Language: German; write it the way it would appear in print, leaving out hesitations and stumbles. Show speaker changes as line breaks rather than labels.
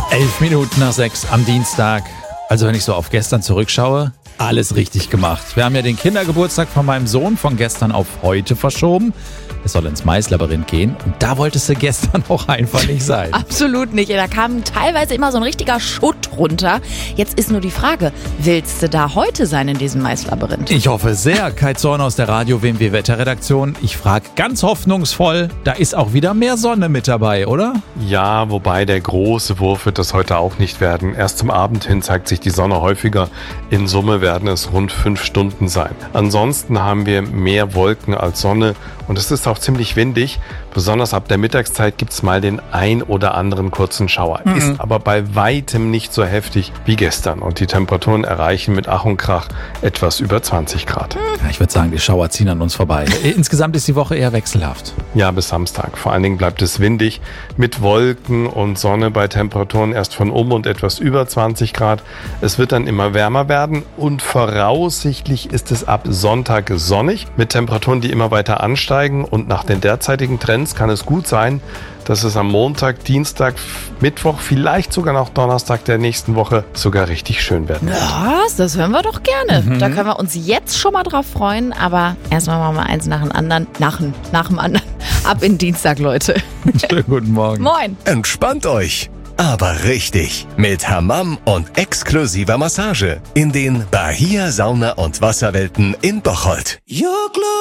5:11 am Dienstag. Also wenn ich so auf gestern zurückschaue, alles richtig gemacht. Wir haben ja den Kindergeburtstag von meinem Sohn von gestern auf heute verschoben. Es soll ins Maislabyrinth gehen und da wolltest du gestern auch einfach nicht sein.
Absolut nicht. Da kam teilweise immer so ein richtiger Schutt runter. Jetzt ist nur die Frage, willst du da heute sein in diesem Maislabyrinth?
Ich hoffe sehr. Kai Zorn aus der Radio-WMW Wetterredaktion. Ich frage ganz hoffnungsvoll, da ist auch wieder mehr Sonne mit dabei, oder?
Ja, wobei der große Wurf wird das heute auch nicht werden. Erst zum Abend hin zeigt sich die Sonne häufiger. In Summe werden es rund 5 Stunden sein. Ansonsten haben wir mehr Wolken als Sonne und es ist auch ziemlich windig. Besonders ab der Mittagszeit gibt es mal den ein oder anderen kurzen Schauer. Ist aber bei weitem nicht so heftig wie gestern. Und die Temperaturen erreichen mit Ach und Krach etwas über 20 Grad.
Ja, ich würde sagen, die Schauer ziehen an uns vorbei. Insgesamt ist die Woche eher wechselhaft.
Ja, bis Samstag. Vor allen Dingen bleibt es windig mit Wolken und Sonne bei Temperaturen erst von und etwas über 20 Grad. Es wird dann immer wärmer werden und voraussichtlich ist es ab Sonntag sonnig mit Temperaturen, die immer weiter ansteigen. Und nach den derzeitigen Trends kann es gut sein, dass es am Montag, Dienstag, Mittwoch, vielleicht sogar noch Donnerstag der nächsten Woche sogar richtig schön werden wird.
Was? Das hören wir doch gerne. Da können wir uns jetzt schon mal drauf freuen. Aber erstmal machen wir eins nach dem anderen. Nach dem anderen. Ab in Dienstag, Leute.
Schönen guten Morgen.
Moin.
Entspannt euch, aber richtig. Mit Hammam und exklusiver Massage in den Bahia Sauna- und Wasserwelten in Bocholt.